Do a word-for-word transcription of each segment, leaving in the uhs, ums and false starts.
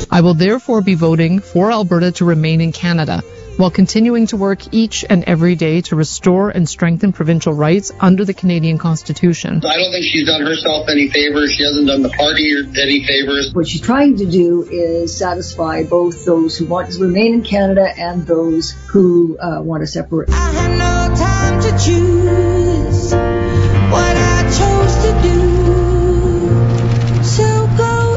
I will therefore be voting for Alberta to remain in Canada, while continuing to work each and every day to restore and strengthen provincial rights under the Canadian Constitution. I don't think she's done herself any favors. She hasn't done the party any favors. What she's trying to do is satisfy both those who want to remain in Canada and those who uh, want to separate. I had no time to choose what I chose to do. So go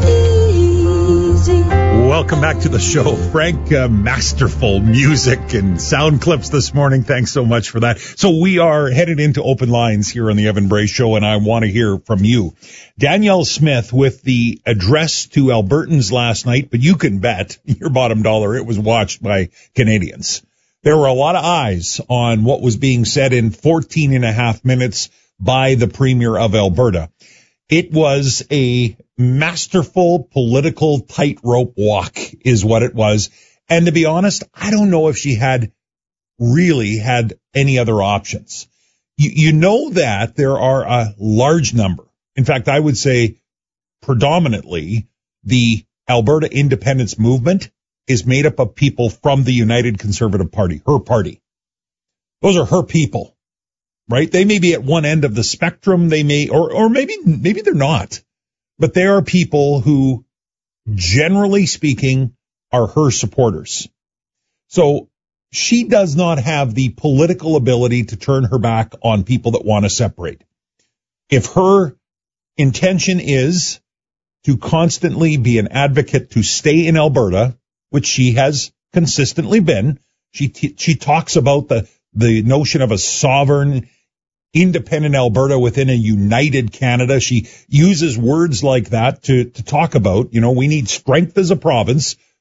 easy. Welcome back to the show. Frank, uh, masterful music and sound clips this morning. Thanks so much for that. So we are headed into open lines here on the Evan Bray Show, and I want to hear from you. Danielle Smith with the address to Albertans last night, but you can bet your bottom dollar it was watched by Canadians. There were a lot of eyes on what was being said in fourteen and a half minutes by the Premier of Alberta. It was a masterful political tightrope walk is what it was. And to be honest, I don't know if she had really had any other options. You, you know that there are a large number. In fact, I would say predominantly the Alberta independence movement is made up of people from the United Conservative Party, her party. Those are her people. Right? They may be at one end of the spectrum. They may, or, or maybe, maybe they're not, but they are people who, generally speaking, are her supporters. So she does not have the political ability to turn her back on people that want to separate. If her intention is to constantly be an advocate to stay in Alberta, which she has consistently been, she, t- she talks about the, the notion of a sovereign, independent Alberta within a united Canada. She uses words like that to, to talk about, you know, we need strength as a province,